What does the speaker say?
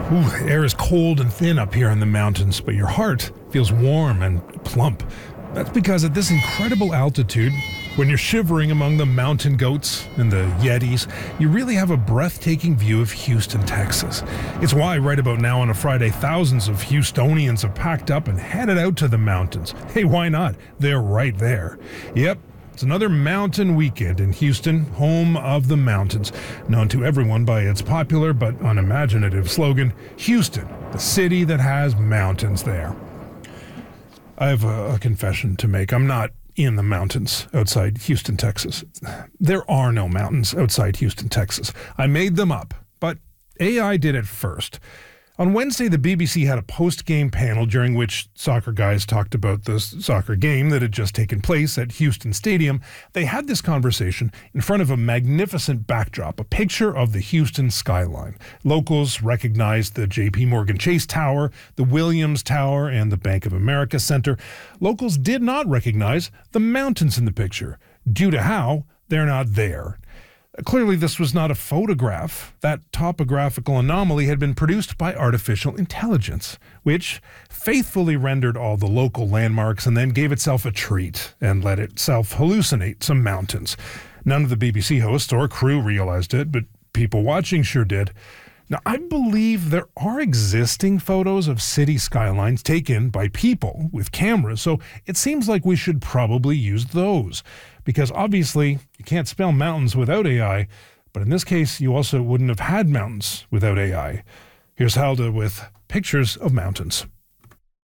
Ooh, the air is cold and thin up here in the mountains, but your heart feels warm and plump. That's because at this incredible altitude, when you're shivering among the mountain goats and the yetis, you really have a breathtaking view of Houston, Texas. It's why right about now on a Friday, thousands of Houstonians have packed up and headed out to the mountains. Hey, why not? They're right there. Yep. It's another mountain weekend in Houston, home of the mountains, known to everyone by its popular but unimaginative slogan, Houston, the city that has mountains there. I have a confession to make. I'm not in the mountains outside Houston, Texas. There are no mountains outside Houston, Texas. I made them up, but AI did it first. On Wednesday, the BBC had a post-game panel during which soccer guys talked about the soccer game that had just taken place at Houston Stadium. They had this conversation in front of a magnificent backdrop, a picture of the Houston skyline. Locals recognized the J.P. Morgan Chase Tower, the Williams Tower, and the Bank of America Center. Locals did not recognize the mountains in the picture, due to how they're not there. Clearly, this was not a photograph. That topographical anomaly had been produced by artificial intelligence, which faithfully rendered all the local landmarks and then gave itself a treat and let itself hallucinate some mountains. None of the BBC hosts or crew realized it, but people watching sure did. Now, I believe there are existing photos of city skylines taken by people with cameras, so it seems like we should probably use those. Because obviously, you can't spell mountains without AI, but in this case, you also wouldn't have had mountains without AI. Here's Halda with pictures of mountains.